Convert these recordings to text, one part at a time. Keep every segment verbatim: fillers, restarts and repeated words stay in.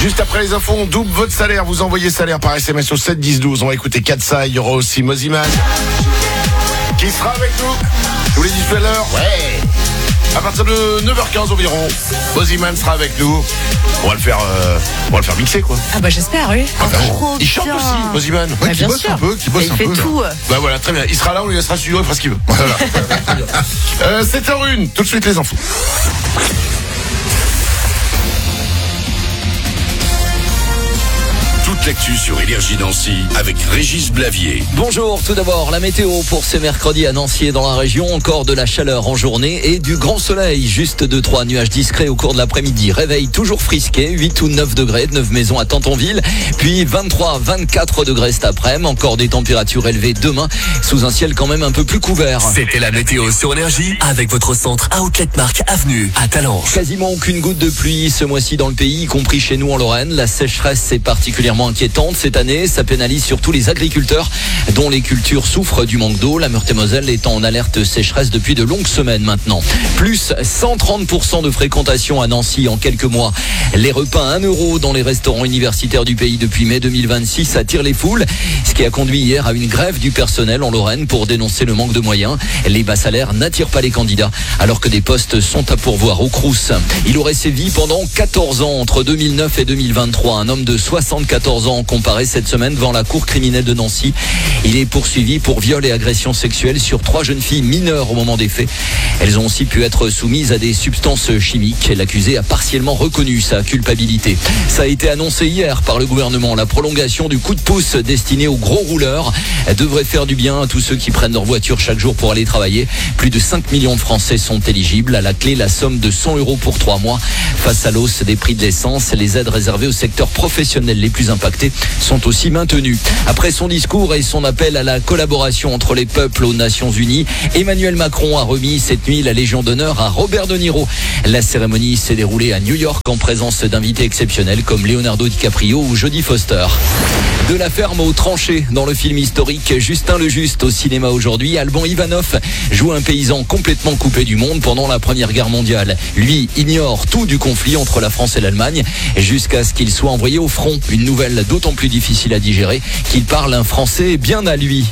Juste après les infos, on double votre salaire. Vous envoyez salaire par S M S au sept dix douze. On va écouter Katsa. Il y aura aussi Moziman qui sera avec nous. Je vous l'ai dit tout à l'heure. Ouais. À partir de neuf heures quinze environ, Moziman sera avec nous. On va le faire, euh, on va le faire mixer quoi. Ah bah j'espère, oui. Ah, bah, trop il chante bien. aussi, Moziman. Ouais, Bah, qui bien bosse sûr. un peu, qui bosse Il un fait peu. là. tout. Bah voilà, très bien. Il sera là, on lui laissera le studio, il fera ce qu'il veut. Voilà. euh, sept heures une, tout de suite les infos. Toute l'actu sur Énergie Nancy avec Régis Blavier. Bonjour, tout d'abord la météo pour ce mercredi à Nancy et dans la région. Encore de la chaleur en journée et du grand soleil. Juste deux trois nuages discrets au cours de l'après-midi. Réveil toujours frisqué, huit ou neuf degrés, neuf maisons à Tantonville. Puis vingt-trois, vingt-quatre degrés cet après-midi. Encore des températures élevées demain sous un ciel quand même un peu plus couvert. C'était la météo sur Énergie avec votre centre Outlet Mark Avenue à Talange. Quasiment aucune goutte de pluie ce mois-ci dans le pays, y compris chez nous en Lorraine. La sécheresse est particulièrement inquiétante cette année. Ça pénalise surtout les agriculteurs dont les cultures souffrent du manque d'eau. La Meurthe-et-Moselle étant en alerte sécheresse depuis de longues semaines maintenant. Plus cent trente pour cent de fréquentation à Nancy en quelques mois. Les repas à un euro dans les restaurants universitaires du pays depuis mai deux mille vingt-six attirent les foules. Ce qui a conduit hier à une grève du personnel en Lorraine pour dénoncer le manque de moyens. Les bas salaires n'attirent pas les candidats alors que des postes sont à pourvoir au Crous. Il aurait sévi pendant quatorze ans entre deux mille neuf et deux mille vingt-trois. Un homme de soixante-quatorze ans comparé cette semaine devant la cour criminelle de Nancy. Il est poursuivi pour viol et agression sexuelle sur trois jeunes filles mineures au moment des faits. Elles ont aussi pu être soumises à des substances chimiques. L'accusé a partiellement reconnu sa culpabilité. Ça a été annoncé hier par le gouvernement. La prolongation du coup de pouce destiné aux gros rouleurs devrait faire du bien à tous ceux qui prennent leur voiture chaque jour pour aller travailler. Plus de cinq millions de Français sont éligibles. À la clé, la somme de cent euros pour trois mois. Face à l'hausse des prix de l'essence, les aides réservées au secteur professionnel les plus impactés sont aussi maintenues. Après son discours et son appel à la collaboration entre les peuples aux Nations Unies, Emmanuel Macron a remis cette nuit la Légion d'honneur à Robert De Niro. La cérémonie s'est déroulée à New York en présence d'invités exceptionnels comme Leonardo DiCaprio ou Jodie Foster. De la ferme aux tranchées dans le film historique Justin le Juste au cinéma aujourd'hui, Alban Ivanov joue un paysan complètement coupé du monde pendant la Première Guerre mondiale. Lui ignore tout du conflit entre la France et l'Allemagne jusqu'à ce qu'il soit envoyé au front. Une nouvelle d'autant plus difficile à digérer qu'il parle un français bien à lui.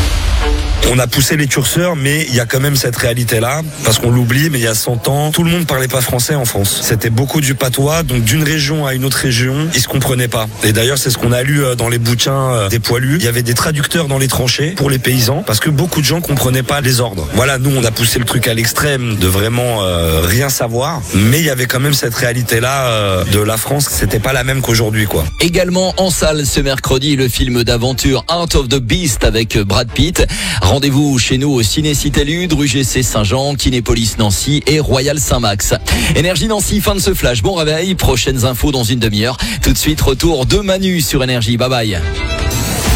On a poussé les curseurs, mais il y a quand même cette réalité-là, parce qu'on l'oublie, mais il y a cent ans, tout le monde parlait pas français en France. C'était beaucoup du patois, donc d'une région à une autre région, ils se comprenaient pas. Et d'ailleurs, c'est ce qu'on a lu dans les bouquins des poilus. Il y avait des traducteurs dans les tranchées pour les paysans, parce que beaucoup de gens comprenaient pas les ordres. Voilà, nous, on a poussé le truc à l'extrême de vraiment euh, rien savoir, mais il y avait quand même cette réalité-là euh, de la France, c'était pas la même qu'aujourd'hui, quoi. Également en salle ce mercredi, le film d'aventure Out of the Beast avec Brad Pitt. Rendez-vous chez nous au Ciné-Cité Lude, rue G C Saint-Jean, Kinépolis Nancy et Royal Saint-Max. Énergie Nancy, fin de ce flash. Bon réveil, prochaines infos dans une demi-heure. Tout de suite, retour de Manu sur Énergie. Bye bye.